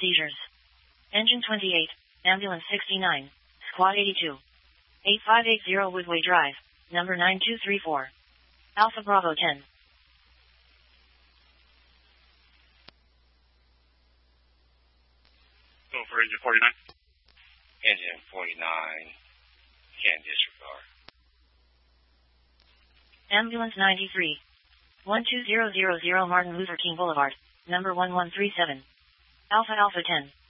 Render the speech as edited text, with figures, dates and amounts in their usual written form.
seizures. Engine 28, Ambulance 69, Squad 82. 8580 Woodway Drive, number 9234. Alpha Bravo 10. Go for engine 49. Engine 49, can disregard. Ambulance 93. 12000 Martin Luther King Boulevard, number 1137. Alpha 10.